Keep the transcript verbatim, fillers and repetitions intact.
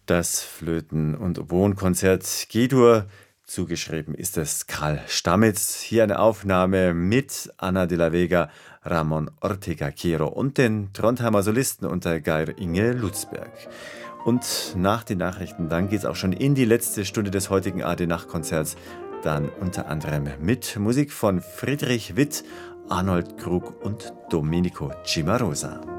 Das Flöten- und Oboenkonzert G-Dur. Zugeschrieben ist es Karl Stamitz. Hier eine Aufnahme mit Ana de la Vega, Ramon Ortega Quero und den Trondheimer Solisten unter Geir Inge Lutzberg. Und nach den Nachrichten, dann geht es auch schon in die letzte Stunde des heutigen A D-Nachtkonzerts. Dann unter anderem mit Musik von Friedrich Witt, Arnold Krug und Domenico Cimarosa.